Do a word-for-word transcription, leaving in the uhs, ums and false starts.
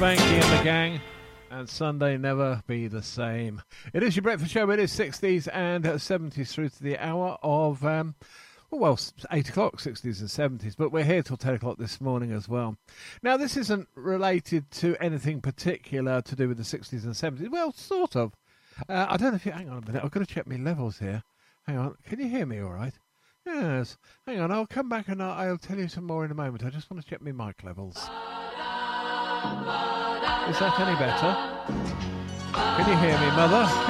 Spanky and the gang, and Sunday never be the same. It is your breakfast show. It is sixties and seventies through to the hour of, um, well, eight o'clock, sixties and seventies, but we're here till ten o'clock this morning as well. Now, this isn't related to anything particular to do with the sixties and seventies. Well, sort of. Uh, I don't know if you... Hang on a minute. I've got to check my levels here. Hang on. Can you hear me all right? Yes. Hang on. I'll come back and I'll, I'll tell you some more in a moment. I just want to check my mic levels. Is that any better? Can you hear me, Mother?